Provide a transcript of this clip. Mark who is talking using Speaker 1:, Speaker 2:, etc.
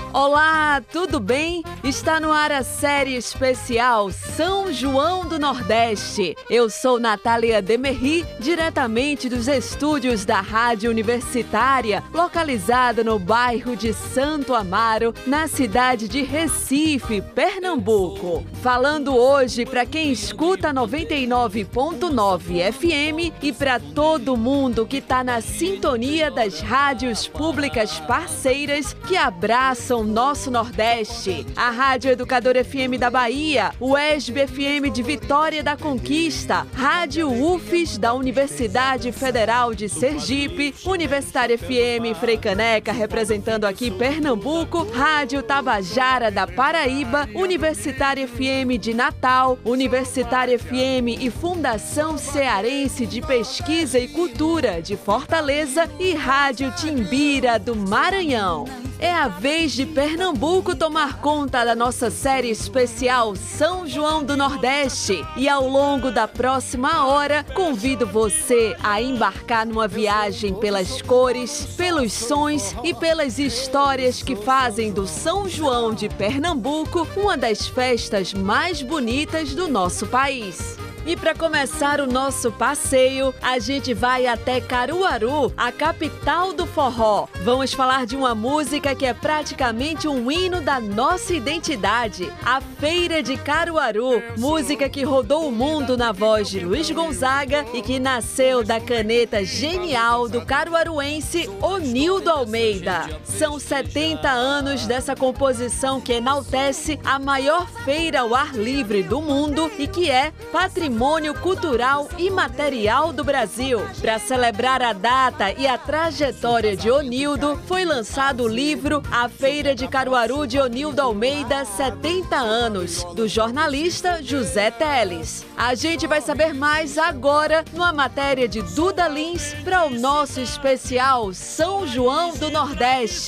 Speaker 1: Olá, tudo bem? Está no ar a série especial São João do Nordeste. Eu sou Natália Demerri, diretamente dos estúdios da Rádio Universitária, localizada no bairro de Santo Amaro, na cidade de Recife, Pernambuco. Falando hoje para quem escuta 99.9 FM e para todo mundo que está na sintonia das rádios públicas parceiras que abraçam nosso Nordeste. A Rádio Educadora FM da Bahia, o ESB FM de Vitória da Conquista, Rádio UFES da Universidade Federal de Sergipe, Universitária FM Frei Caneca, representando aqui Pernambuco, Rádio Tabajara da Paraíba, Universitária FM de Natal, Universitária FM e Fundação Cearense de Pesquisa e Cultura de Fortaleza e Rádio Timbira do Maranhão. É a vez de Pernambuco tomar conta da nossa série especial São João do Nordeste. E ao longo da próxima hora, convido você a embarcar numa viagem pelas cores, pelos sons e pelas histórias que fazem do São João de Pernambuco uma das festas mais bonitas do nosso país. E para começar o nosso passeio, a gente vai até Caruaru, a capital do forró. Vamos falar de uma música que é praticamente um hino da nossa identidade, a Feira de Caruaru, música que rodou o mundo na voz de Luiz Gonzaga e que nasceu da caneta genial do caruaruense Onildo Almeida. São 70 anos dessa composição que enaltece a maior feira ao ar livre do mundo e que é patrimônio cultural e material do Brasil. Para celebrar a data e a trajetória de Onildo, foi lançado o livro A Feira de Caruaru de Onildo Almeida, 70 anos, do jornalista José Teles. A gente vai saber mais agora numa matéria de Duda Lins para o nosso especial São João do Nordeste.